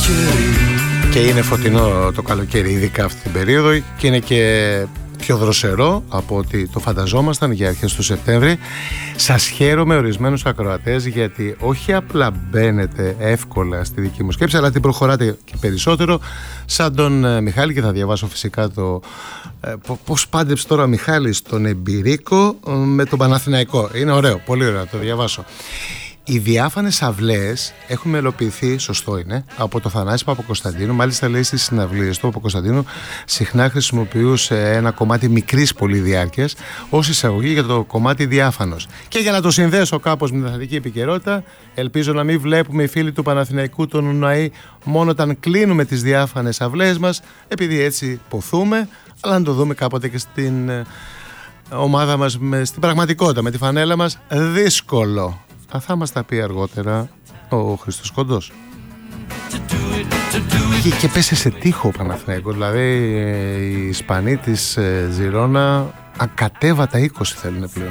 Και είναι φωτεινό το καλοκαίρι, ειδικά αυτή την περίοδο, και είναι και πιο δροσερό από ότι το φανταζόμασταν για αρχές του Σεπτέμβρη. Σας χαίρομαι ορισμένους ακροατές, γιατί όχι απλά μπαίνετε εύκολα στη δική μου σκέψη, αλλά την προχωράτε και περισσότερο, σαν τον Μιχάλη, και θα διαβάσω φυσικά το πώς πάντεψε τώρα ο Μιχάλης τον Εμπειρίκο με τον Παναθηναϊκό. Είναι ωραίο, πολύ ωραίο, το διαβάσω. Οι διάφανες αυλές έχουν μελοποιηθεί, σωστό είναι, από το Θανάση Παπακοσταντίνου. Μάλιστα, λέει, στις συναυλίες του Παπακοσταντίνου συχνά χρησιμοποιούσε ένα κομμάτι μικρής πολυδιάρκειας ως εισαγωγή για το κομμάτι διάφανος. Και για να το συνδέσω κάπως με την αθλητική επικαιρότητα, ελπίζω να μην βλέπουμε οι φίλοι του Παναθηναϊκού τον Ουναή μόνο όταν κλείνουμε τις διάφανες αυλές μας, επειδή έτσι ποθούμε, αλλά να το δούμε κάποτε και στην ομάδα μας, στην πραγματικότητα, με τη φανέλα μας. Δύσκολο. Θα μας τα πει αργότερα ο Χριστός Κοντός. Και πέσε σε τείχο ο Παναθηναϊκός. Δηλαδή οι Ισπανοί της Ζιρόνα ακατέβατα 20 θέλουν πλέον.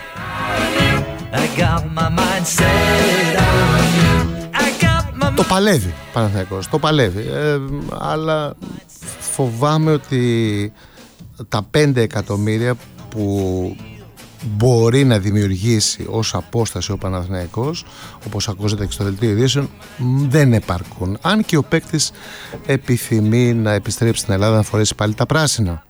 Το παλεύει ο Παναθηναϊκός, το παλεύει, αλλά φοβάμαι ότι τα 5 εκατομμύρια που μπορεί να δημιουργήσει ως απόσταση ο Παναθηναϊκός, όπως ακούσατε και στο δελτίο ειδήσεων, δεν επαρκούν. Αν και ο παίκτης επιθυμεί να επιστρέψει στην Ελλάδα, να φορέσει πάλι τα πράσινα.